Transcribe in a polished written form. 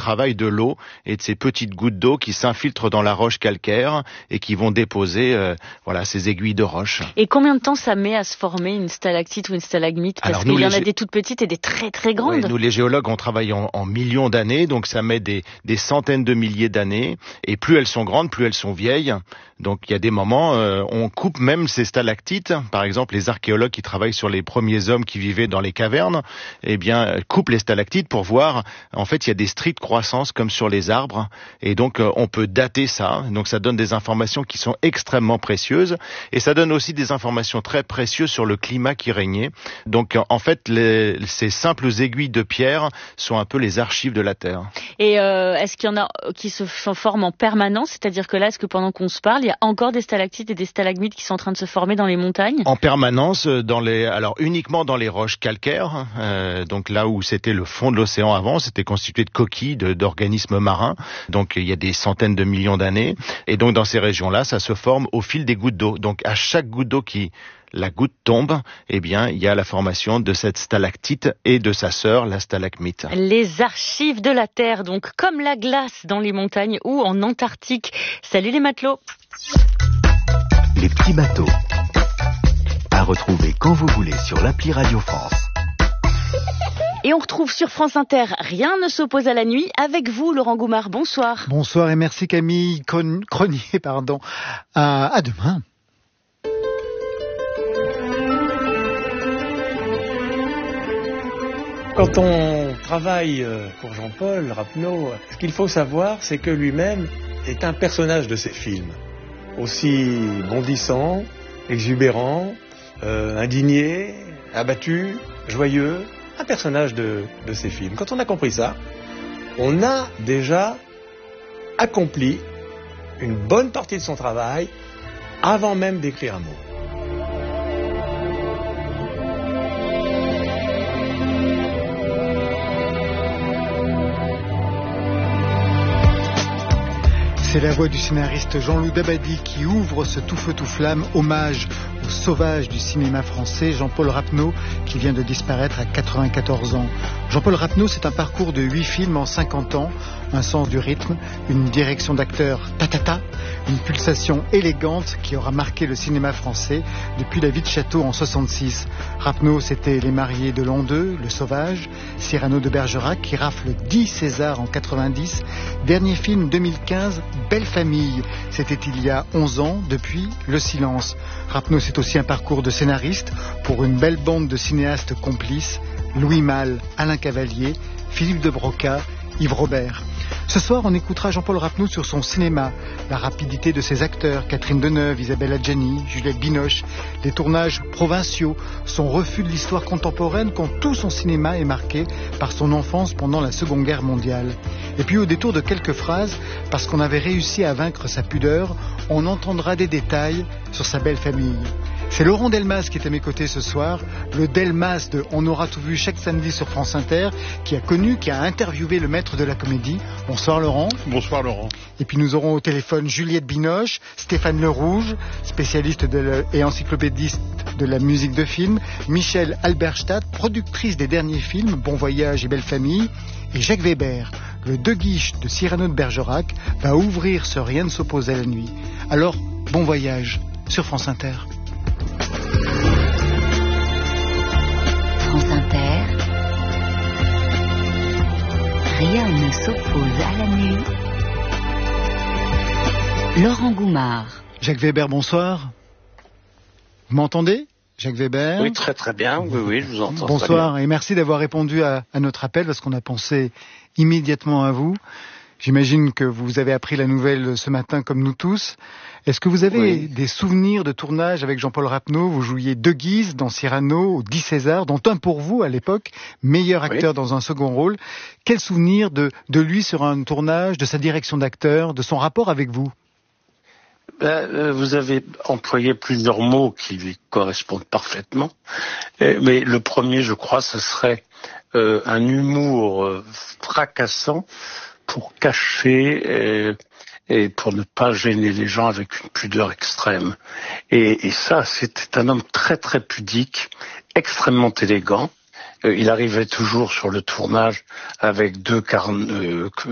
travail de l'eau et de ces petites gouttes d'eau qui s'infiltrent dans la roche calcaire et qui vont déposer ces aiguilles de roche. Et combien de temps ça met à se former une stalactite ou une stalagmite? Parce qu'il y en a des toutes petites et des très très grandes. Oui, nous les géologues, on travaille en millions d'années, donc ça met des centaines de milliers d'années. Et plus elles sont grandes, plus elles sont vieilles. Donc il y a des moments, on coupe même ces stalactites. Par exemple, les archéologues qui travaillent sur les premiers hommes qui vivaient dans les cavernes, coupent les stalactites pour voir. En fait, il y a des stries de croissance comme sur les arbres, et donc on peut dater ça. Donc ça donne des informations qui sont extrêmement précieuses, et ça donne aussi des informations très précieuses sur le climat qui régnait. Donc en fait, ces simples aiguilles de pierre sont un peu les archives de la Terre. Et est-ce qu'il y en a qui se forment en permanence? C'est-à-dire que là, est-ce que pendant qu'on se parle, il y a encore des stalactites et des stalagmites qui sont en train de se former dans les montagnes? En permanence, uniquement dans les roches calcaires, donc là où c'était le fond de l'océan avant, c'était constitué de coquilles, d'organismes marins, donc il y a des centaines de millions d'années, et donc dans ces régions-là, ça se forme au fil des gouttes d'eau. Donc à chaque goutte d'eau la goutte tombe, il y a la formation de cette stalactite et de sa sœur, la stalagmite. Les archives de la Terre, donc comme la glace dans les montagnes ou en Antarctique. Salut les matelots. Les petits bateaux. À retrouver quand vous voulez sur l'appli Radio France. Et on retrouve sur France Inter Rien ne s'oppose à la nuit avec vous, Laurent Goumard. Bonsoir. Bonsoir et merci Camille Cronier. À demain. Quand on travaille pour Jean-Paul Rapneau, ce qu'il faut savoir, c'est que lui-même est un personnage de ses films. Aussi bondissant, exubérant, indigné, abattu, joyeux, un personnage de ses films. Quand on a compris ça, on a déjà accompli une bonne partie de son travail avant même d'écrire un mot. C'est la voix du scénariste Jean-Loup Dabadi qui ouvre ce tout feu tout flamme hommage au sauvage du cinéma français, Jean-Paul Rapneau, qui vient de disparaître à 94 ans. Jean-Paul Rapneau, c'est un parcours de 8 films en 50 ans, un sens du rythme, une direction d'acteur tatata, une pulsation élégante qui aura marqué le cinéma français depuis La Vie de Château en 66. Rapneau, c'était Les Mariés de l'an 2, Le Sauvage, Cyrano de Bergerac qui rafle 10 Césars en 90, dernier film 2015, Belle Famille, c'était il y a 11 ans, depuis Le Silence. Rapneau, c'est aussi un parcours de scénariste pour une belle bande de cinéastes complices, Louis Malle, Alain Cavalier, Philippe de Broca, Yves Robert. Ce soir, on écoutera Jean-Paul Rapneau sur son cinéma, la rapidité de ses acteurs, Catherine Deneuve, Isabelle Adjani, Juliette Binoche, les tournages provinciaux, son refus de l'histoire contemporaine quand tout son cinéma est marqué par son enfance pendant la Seconde Guerre mondiale. Et puis au détour de quelques phrases, parce qu'on avait réussi à vaincre sa pudeur, on entendra des détails sur sa belle famille. C'est Laurent Delmas qui est à mes côtés ce soir, le Delmas de On aura tout vu chaque samedi sur France Inter, qui a interviewé le maître de la comédie. Bonsoir Laurent. Bonsoir Laurent. Et puis nous aurons au téléphone Juliette Binoche, Stéphane Le Rouge, spécialiste et encyclopédiste de la musique de film, Michel Alberstadt, productrice des derniers films Bon Voyage et Belle Famille, et Jacques Weber, le De Guiche de Cyrano de Bergerac, va ouvrir ce Rien ne s'oppose à la nuit. Alors, bon voyage sur France Inter. France Inter, Rien ne s'oppose à la nuit. Laurent Goumard. Jacques Weber, bonsoir. Vous m'entendez, Jacques Weber? Oui, très très bien. Oui, je vous entends. Bonsoir et merci d'avoir répondu à notre appel parce qu'on a pensé immédiatement à vous. J'imagine que vous avez appris la nouvelle ce matin comme nous tous. Est-ce que vous avez des souvenirs de tournage avec Jean-Paul Rapneau? Vous jouiez De Guise dans Cyrano, aux 10 Césars, dont un pour vous à l'époque, meilleur acteur dans un second rôle. Quel souvenir de lui sur un tournage, de sa direction d'acteur, de son rapport avec vous? Vous avez employé plusieurs mots qui lui correspondent parfaitement. Mais le premier, je crois, ce serait un humour fracassant pour cacher et pour ne pas gêner les gens avec une pudeur extrême. Et ça, c'était un homme très très pudique, extrêmement élégant. Il arrivait toujours sur le tournage avec deux